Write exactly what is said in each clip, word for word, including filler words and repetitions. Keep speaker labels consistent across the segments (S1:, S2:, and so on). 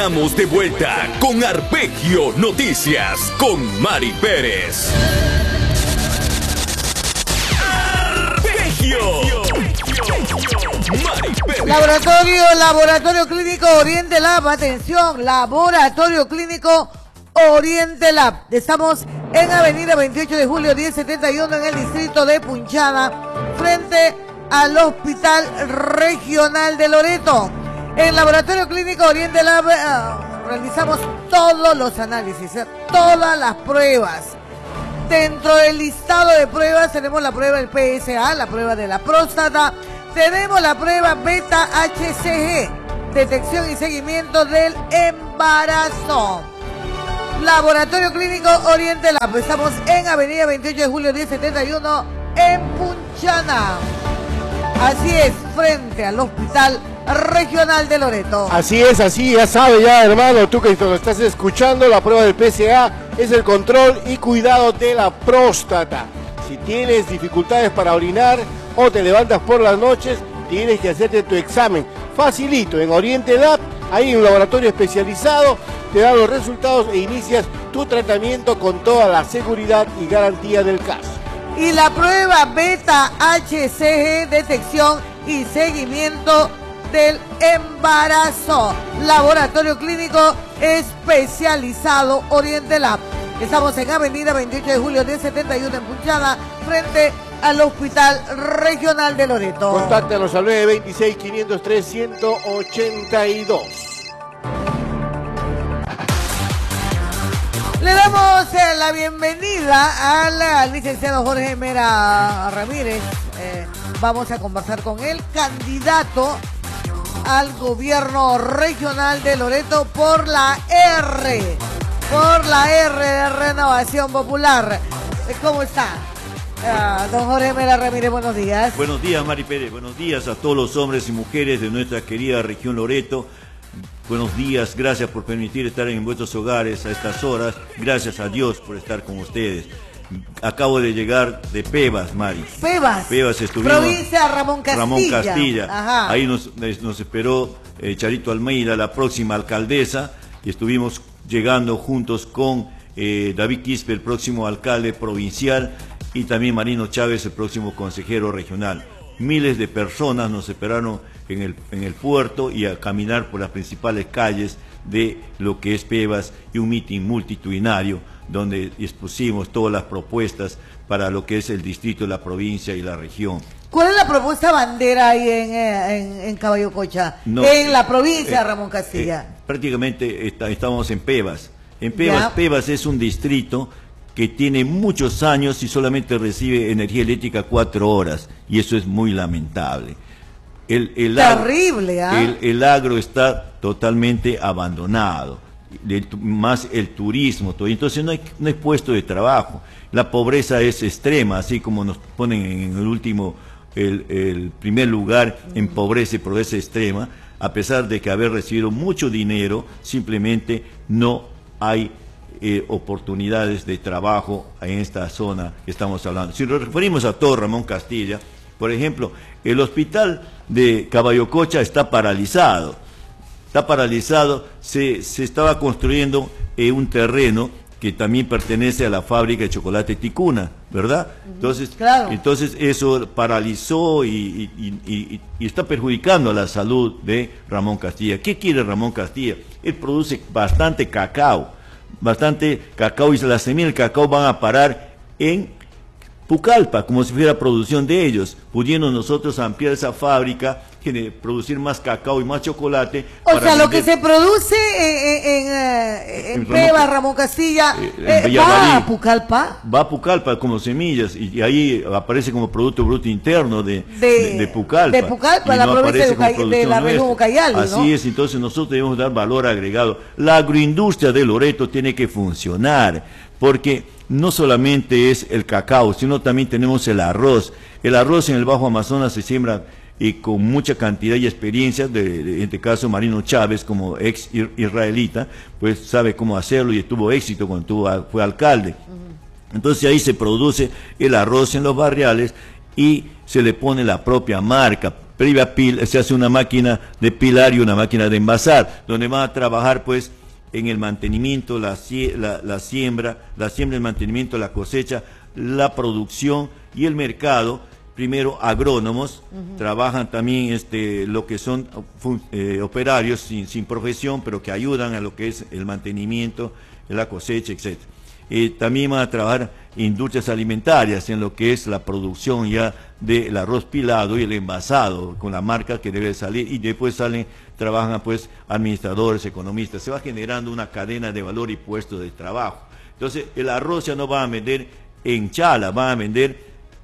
S1: estamos de vuelta con Arpegio Noticias con Mari Pérez. Arpegio. Mari Pérez.
S2: Laboratorio, Laboratorio Clínico Oriente Lab. Atención, Laboratorio Clínico Oriente Lab. Estamos en Avenida veintiocho de julio diez setenta y uno en el distrito de Punchada, frente al Hospital Regional de Loreto. En Laboratorio Clínico Oriente Lab uh, realizamos todos los análisis, eh, todas las pruebas. Dentro del listado de pruebas tenemos la prueba del P S A, la prueba de la próstata, tenemos la prueba beta H C G, detección y seguimiento del embarazo. Laboratorio Clínico Oriente Lab. Estamos en Avenida veintiocho de julio diez setenta y uno en Punchana. Así es, frente al Hospital Regional de Loreto.
S3: Así es, así, ya sabe ya, hermano, tú que lo estás escuchando, la prueba del P S A es el control y cuidado de la próstata. Si tienes dificultades para orinar o te levantas por las noches, tienes que hacerte tu examen. Facilito, en Oriente Lab, hay un laboratorio especializado, te dan los resultados e inicias tu tratamiento con toda la seguridad y garantía del caso.
S2: Y la prueba beta H C G, detección y seguimiento del embarazo. Laboratorio Clínico Especializado Oriente Lab. Estamos en Avenida veintiocho de julio diez setenta y uno en Punchada, frente al Hospital Regional de Loreto.
S3: Contáctanos al nueve veintiséis, quinientos tres, ciento ochenta y dos.
S2: Le damos eh, la bienvenida al, al licenciado Jorge Mera Ramírez. Eh, vamos a conversar con él, candidato al gobierno regional de Loreto por la R, por la R de Renovación Popular. Eh, ¿Cómo está? Uh, don Jorge Mera Ramírez, buenos días.
S4: Buenos días, Mari Pérez. Buenos días a todos los hombres y mujeres de nuestra querida región Loreto. Buenos días, gracias por permitir estar en vuestros hogares a estas horas. Gracias a Dios por estar con ustedes. Acabo de llegar de Pebas, Mari.
S2: Pebas.
S4: Pebas estuvimos.
S2: Provincia Ramón Castilla.
S4: Ramón Castilla.
S2: Ajá.
S4: Ahí nos, nos esperó eh, Charito Almeida, la próxima alcaldesa, y estuvimos llegando juntos con eh, David Quispe, el próximo alcalde provincial, y también Marino Chávez, el próximo consejero regional. Miles de personas nos esperaron en el, en el puerto y a caminar por las principales calles de lo que es Pebas, y un mitin multitudinario donde expusimos todas las propuestas para lo que es el distrito, la provincia y la región.
S2: ¿Cuál es la propuesta bandera ahí en, en, en Caballo Cocha?
S4: No,
S2: en la provincia
S4: eh,
S2: de Ramón Castilla.
S4: Eh, prácticamente está, estamos en Pebas. En Pebas, ya. Pebas es un distrito que tiene muchos años y solamente recibe energía eléctrica cuatro horas, y eso es muy lamentable. El, el
S2: Terrible,
S4: agro,
S2: ¿ah?
S4: el, el agro está totalmente abandonado, el, más el turismo, todo. Entonces no hay, no hay puesto de trabajo. La pobreza es extrema, así como nos ponen en el último, el, el primer lugar en pobreza y pobreza extrema. A pesar de que haber recibido mucho dinero, simplemente no hay Eh, oportunidades de trabajo en esta zona que estamos hablando. Si nos referimos a todo Ramón Castilla, por ejemplo, el hospital de Caballo Cocha está paralizado, está paralizado, se, se estaba construyendo eh, un terreno que también pertenece a la fábrica de chocolate Ticuna, ¿verdad? Entonces,
S2: claro.
S4: entonces eso paralizó y, y, y, y está perjudicando a la salud de Ramón Castilla. ¿Qué quiere Ramón Castilla? Él produce bastante cacao, bastante cacao, y las semillas del cacao van a parar en Pucallpa, como si fuera producción de ellos, pudiendo nosotros ampliar esa fábrica, producir más cacao y más chocolate.
S2: O sea, lo que se produce en, en, en, en Pebas, Ramón Castilla, eh, eh, va a Pucallpa.
S4: Va a Pucallpa como semillas, y, y ahí aparece como Producto Bruto Interno de,
S2: de,
S4: de, de Pucallpa.
S2: De Pucallpa, la
S4: no
S2: provincia de, Ucay, de la región Ucayali, ¿no?
S4: Así es, entonces nosotros debemos dar valor agregado. La agroindustria de Loreto tiene que funcionar, porque no solamente es el cacao, sino también tenemos el arroz. El arroz en el Bajo Amazonas se siembra y con mucha cantidad y experiencia, de, de, en este caso Marino Chávez, como ex israelita, pues sabe cómo hacerlo y tuvo éxito cuando tuvo, fue alcalde. Uh-huh. Entonces ahí se produce el arroz en los barriales y se le pone la propia marca previa pil, se hace una máquina de pilar y una máquina de envasar, donde van a trabajar pues en el mantenimiento, la, la, la siembra, la siembra, el mantenimiento, la cosecha, la producción y el mercado. Primero agrónomos, uh-huh. trabajan también este, lo que son eh, operarios sin, sin profesión, pero que ayudan a lo que es el mantenimiento, la cosecha, etcétera. Eh, también van a trabajar industrias alimentarias en lo que es la producción ya del arroz pilado y el envasado con la marca que debe salir, y después salen, trabajan pues administradores, economistas. Se va generando una cadena de valor y puestos de trabajo. Entonces el arroz ya no va a vender en chala, va a vender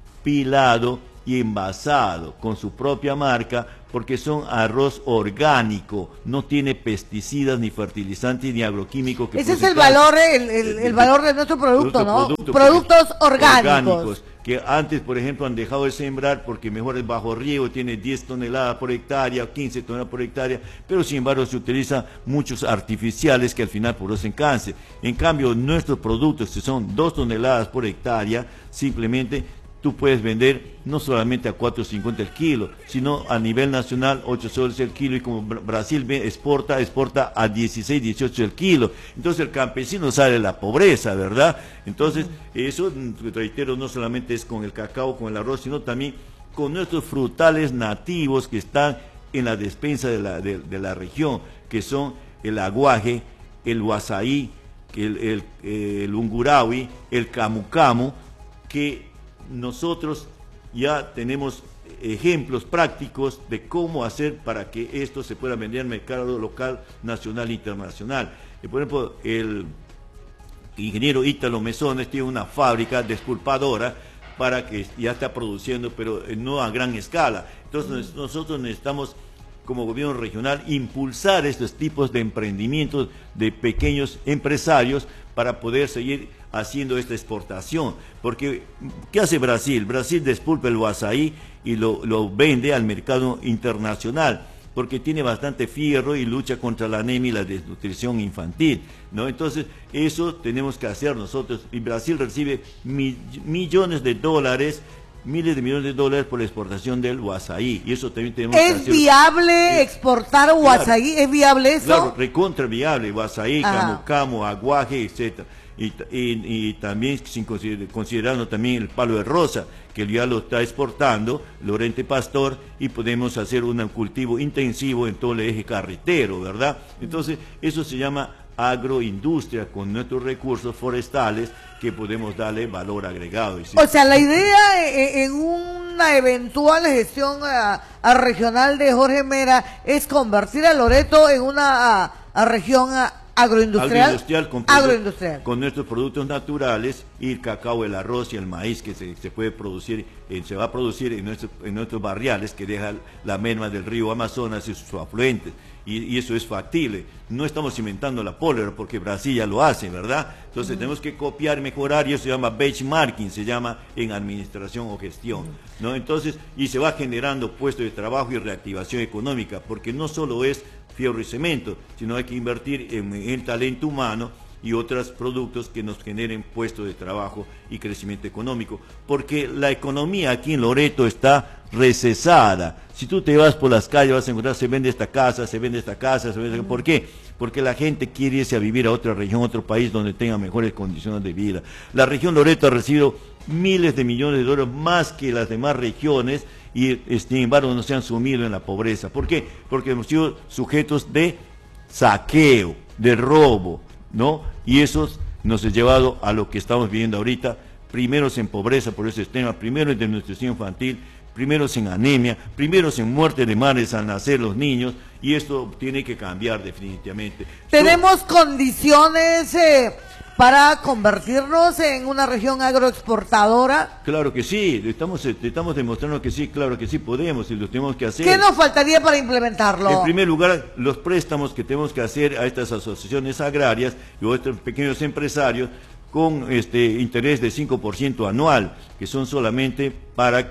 S4: pilado y envasado con su propia marca, porque son arroz orgánico, no tiene pesticidas, ni fertilizantes, ni agroquímicos. Que
S2: ese es el valor, el, el, el valor de nuestro producto, ¿no? Producto, Productos orgánicos. orgánicos.
S4: Que antes, por ejemplo, han dejado de sembrar porque mejor es bajo riego, tiene diez toneladas por hectárea, quince toneladas por hectárea, pero sin embargo se utilizan muchos artificiales que al final producen cáncer. En cambio, nuestros productos, que son dos toneladas por hectárea, simplemente tú puedes vender no solamente a cuatro cincuenta el kilo, sino a nivel nacional ocho soles el kilo, y como Brasil exporta, exporta a dieciséis, dieciocho el kilo. Entonces el campesino sale de la pobreza, ¿verdad? Entonces eso, reitero, no solamente es con el cacao, con el arroz, sino también con nuestros frutales nativos que están en la despensa de la, de, de la región, que son el aguaje, el huasaí, el, el, el ungurawi, el camu camu, que nosotros ya tenemos ejemplos prácticos de cómo hacer para que esto se pueda vender al mercado local, nacional e internacional. Y por ejemplo, el ingeniero Ítalo Mesones tiene una fábrica despulpadora para que ya está produciendo, pero no a gran escala. Entonces nosotros necesitamos, como gobierno regional, impulsar estos tipos de emprendimientos de pequeños empresarios para poder seguir haciendo esta exportación. Porque, ¿qué hace Brasil? Brasil despulpa el huasaí y lo, lo vende al mercado internacional, porque tiene bastante fierro y lucha contra la anemia y la desnutrición infantil, ¿no? Entonces, eso tenemos que hacer nosotros. Y Brasil recibe mi, millones de dólares, miles de millones de dólares por la exportación del huasaí, y eso también tenemos que hacer.
S2: ¿Es viable exportar huasaí?
S4: Claro,
S2: ¿Es viable eso?
S4: Claro, recontra viable, huasaí, camu camu, aguaje, etcétera. Y, y, y también sin consider, considerando también el palo de rosa, que ya lo está exportando Lorente Pastor, y podemos hacer un cultivo intensivo en todo el eje carretero, ¿verdad? Entonces, eso se llama agroindustria, con nuestros recursos forestales que podemos darle valor agregado. ¿Sí?
S2: O sea, la idea en una eventual gestión a, a regional de Jorge Mera es convertir a Loreto en una a, a región a, agroindustrial,
S4: agroindustrial, con,
S2: agroindustrial.
S4: con nuestros productos naturales, y el cacao, el arroz y el maíz que se, se puede producir, eh, se va a producir en, nuestro, en nuestros barriales, que deja la merma del río Amazonas y sus afluentes, y, y eso es factible. No estamos inventando la pólvora, porque Brasil ya lo hace, ¿verdad? Entonces uh-huh. tenemos que copiar, mejorar, y eso se llama benchmarking, se llama en administración o gestión, uh-huh. ¿no? Entonces, y se va generando puestos de trabajo y reactivación económica, porque no solo es fierro y cemento, sino hay que invertir en el talento humano y otros productos que nos generen puestos de trabajo y crecimiento económico, porque la economía aquí en Loreto está recesada. Si tú te vas por las calles vas a encontrar, se vende esta casa, se vende esta casa, se vende... ¿Por qué? Porque la gente quiere irse a vivir a otra región, a otro país donde tenga mejores condiciones de vida. La región Loreto ha recibido miles de millones de dólares más que las demás regiones, y sin embargo no se han sumido en la pobreza. ¿Por qué? Porque hemos sido sujetos de saqueo, de robo, ¿no? Y eso nos ha llevado a lo que estamos viviendo ahorita, primero en pobreza por ese tema, primero en desnutrición infantil, primero en anemia, primero en muerte de madres al nacer los niños, y esto tiene que cambiar definitivamente.
S2: ¿Tenemos so, condiciones eh, para convertirnos en una región agroexportadora?
S4: Claro que sí, estamos, estamos demostrando que sí, claro que sí podemos, y lo tenemos que hacer.
S2: ¿Qué nos faltaría para implementarlo?
S4: En primer lugar, los préstamos que tenemos que hacer a estas asociaciones agrarias y a estos pequeños empresarios, con este interés de cinco por ciento anual, que son solamente para que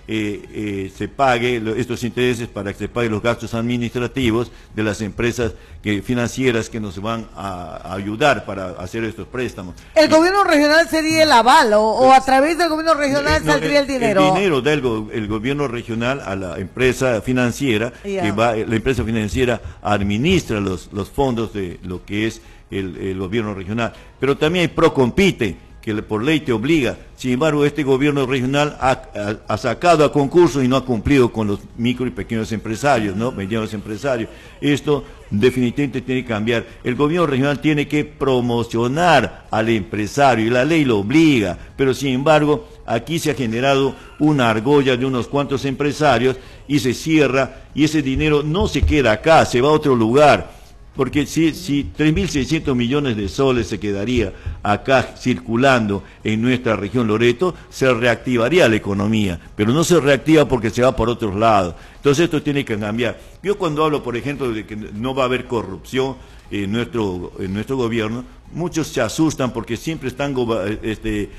S4: eh, eh, se pague lo, estos intereses para que se paguen los gastos administrativos de las empresas que, financieras que nos van a, a ayudar para hacer estos préstamos.
S2: ¿El y, gobierno regional sería el aval o, o a través del gobierno regional no, saldría el, el dinero?
S4: El dinero da el, el gobierno regional a la empresa financiera, yeah. que va, la empresa financiera administra los, los fondos de lo que es el, el gobierno regional. Pero también hay Procompite, que por ley te obliga. Sin embargo, este gobierno regional ha, ha, ha sacado a concurso y no ha cumplido con los micro y pequeños empresarios, ¿no? Medianos empresarios. Esto definitivamente tiene que cambiar. El gobierno regional tiene que promocionar al empresario y la ley lo obliga, pero sin embargo, aquí se ha generado una argolla de unos cuantos empresarios y se cierra y ese dinero no se queda acá, se va a otro lugar. Porque si, si tres mil seiscientos millones de soles se quedaría acá circulando en nuestra región Loreto, se reactivaría la economía, pero no se reactiva porque se va por otros lados. Entonces esto tiene que cambiar. Yo cuando hablo, por ejemplo, de que no va a haber corrupción en nuestro, en nuestro gobierno, muchos se asustan porque siempre están este,